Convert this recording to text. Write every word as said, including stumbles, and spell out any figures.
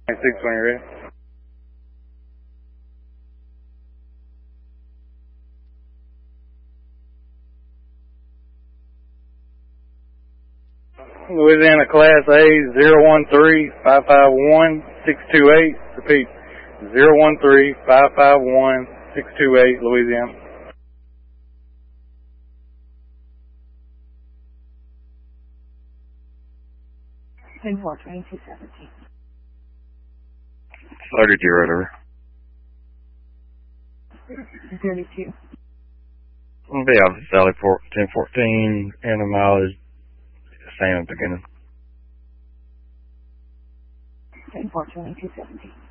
six when you're ready. Louisiana Class A zero one three five five one six two eight. Repeat, zero one three five five one six two eight, Louisiana. ten four, twenty-two seventeen. thirty-two, right over. thirty-two. I'll be out of Sally Port, ten fourteen, and the mileage, same at the beginning. ten four, twenty-two seventeen.